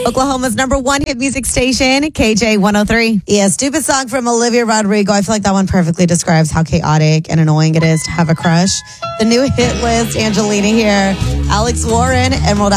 Oklahoma's #1 hit music station, KJ 103. Yeah, stupid song from Olivia Rodrigo. I feel like that one perfectly describes how chaotic and annoying it is to have a crush. The new hit list, Angelina here, Alex Warren, Emerald